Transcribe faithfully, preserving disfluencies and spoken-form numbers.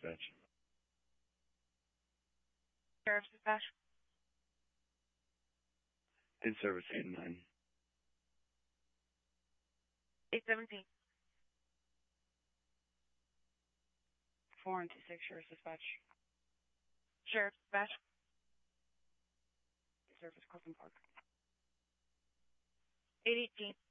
Dispatch. Sheriff's Dispatch. In service eight and nine. eight seventeen. Four and two six, Sheriff's Dispatch. Sheriff's Dispatch. Service Copeland Park. eight eighteen.